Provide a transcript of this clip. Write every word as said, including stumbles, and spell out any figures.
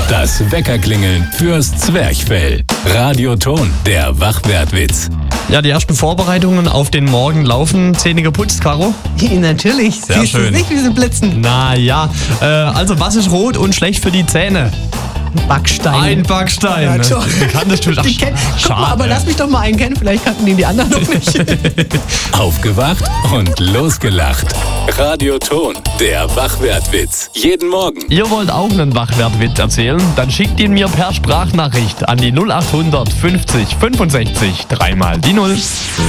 Das Weckerklingeln fürs Zwerchfell. Radioton, der Wachwertwitz. Ja, die ersten Vorbereitungen auf den Morgen laufen. Zähne geputzt, Caro? Ja, natürlich. Sehr Siehst du schön. nicht, wie sie blitzen? Na ja, äh, also was ist rot und schlecht für die Zähne? Backstein. Ein Backstein. Ja, schon. Kanntest du? Ach, Die kenn, guck mal, schade. aber lass mich doch mal einen kennen. Vielleicht kannten ihn die anderen noch nicht. Aufgewacht und losgelacht. Radioton, der Wachwertwitz. Jeden Morgen. Ihr wollt auch einen Wachwertwitz erzählen? Dann schickt ihn mir per Sprachnachricht an die null acht hundert fünfzig fünfundsechzig dreimal die Null.